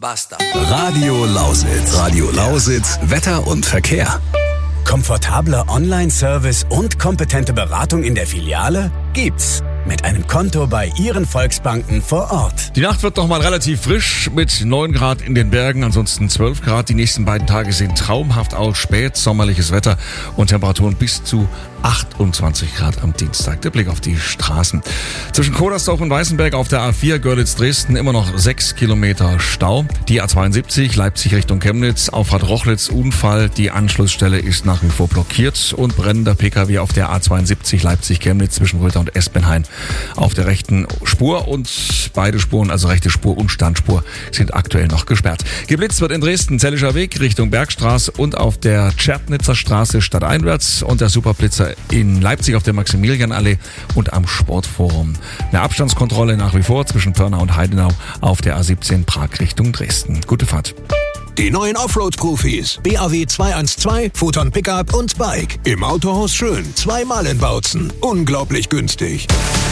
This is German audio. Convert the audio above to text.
Basta. Radio Lausitz. Radio Lausitz. Wetter und Verkehr. Komfortabler Online-Service und kompetente Beratung in der Filiale? Gibt's. Mit einem Konto bei Ihren Volksbanken vor Ort. Die Nacht wird noch mal relativ frisch mit 9 Grad in den Bergen, ansonsten 12 Grad. Die nächsten beiden Tage sehen traumhaft aus, spätsommerliches Wetter und Temperaturen bis zu 28 Grad am Dienstag. Der Blick auf die Straßen. Zwischen Kodersdorf und Weißenberg auf der A4 Görlitz-Dresden immer noch 6 Kilometer Stau. Die A72 Leipzig Richtung Chemnitz, Auffahrt Rochlitz Unfall. Die Anschlussstelle ist nach wie vor blockiert und brennender PKW auf der A72 Leipzig-Chemnitz zwischen Röther und Espenhain auf der rechten Spur und beide Spuren, also rechte Spur und Standspur, sind aktuell noch gesperrt. Geblitzt wird in Dresden Zellischer Weg Richtung Bergstraße und auf der Tschernitzer Straße stadteinwärts und der Superblitzer in Leipzig auf der Maximilianallee und am Sportforum. Eine Abstandskontrolle nach wie vor zwischen Pirna und Heidenau auf der A17 Prag Richtung Dresden. Gute Fahrt. Die neuen Offroad-Profis. BAW 212, Photon Pickup und Bike. Im Autohaus Schön. 2-mal in Bautzen. Unglaublich günstig.